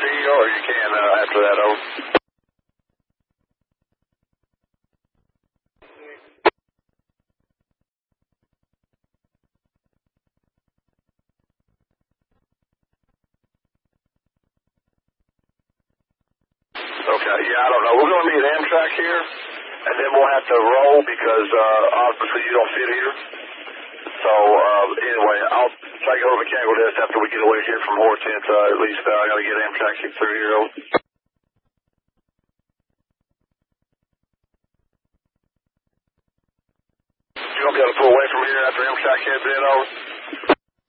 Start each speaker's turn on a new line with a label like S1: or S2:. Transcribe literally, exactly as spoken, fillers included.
S1: see you, or you can uh, after that, over. Okay, yeah, I don't know. We're going to meet Amtrak here, and then we'll have to roll because uh, obviously you don't fit here. So, uh, anyway, I'll try to go to Mechanical Desk after we get away here from Hortense. Uh, at least uh, I got to get Amtrak through here. Over. You going to be able to pull away from here after Amtrak heads in, over?